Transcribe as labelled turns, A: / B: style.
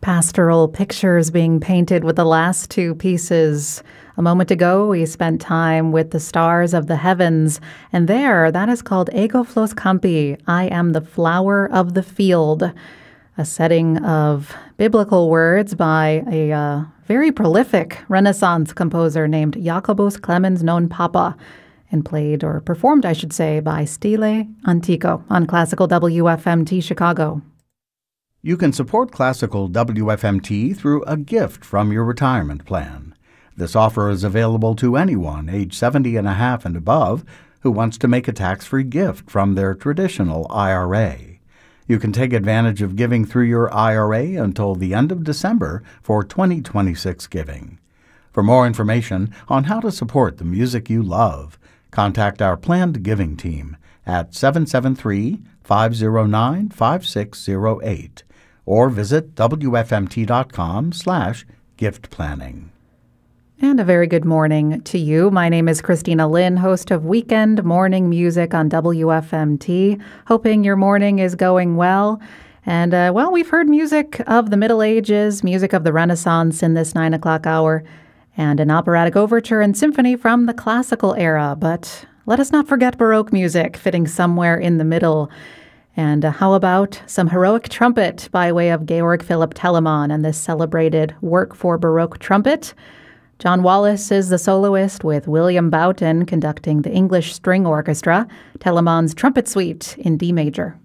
A: Pastoral pictures being painted with the last two pieces. A moment ago, we spent time with the stars of the heavens, and there, that is called Ego Flos Campi, I am the flower of the field, a setting of biblical words by a very prolific Renaissance composer named Jacobus Clemens non Papa, and played, or performed, I should say, by Stile Antico on Classical WFMT Chicago.
B: You can support Classical WFMT through a gift from your retirement plan. This offer is available to anyone age 70 and a half and above who wants to make a tax-free gift from their traditional IRA. You can take advantage of giving through your IRA until the end of December for 2026 giving. For more information on how to support the music you love, contact our planned giving team at 773-509-5608 or visit wfmt.com/gift planning.
A: And a very good morning to you. My name is Christina Lynn, host of Weekend Morning Music on WFMT. Hoping your morning is going well. And, we've heard music of the Middle Ages, music of the Renaissance in this 9 o'clock hour, and an operatic overture and symphony from the classical era. But let us not forget Baroque music, fitting somewhere in the middle. And how about some heroic trumpet by way of Georg Philipp Telemann and this celebrated work for Baroque trumpet? John Wallis is the soloist, with William Boughton conducting the English String Orchestra, Telemann's Trumpet Suite in D major.